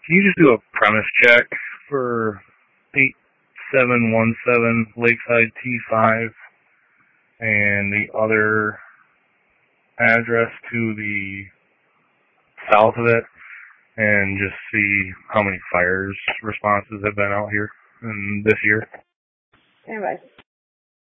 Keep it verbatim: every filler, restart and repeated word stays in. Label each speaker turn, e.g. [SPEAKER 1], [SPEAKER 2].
[SPEAKER 1] Can you just do a premise check for eight seven one seven Lakeside T five and the other address to the south of it, and just see how many fires responses have been out here in this year?
[SPEAKER 2] Stand by.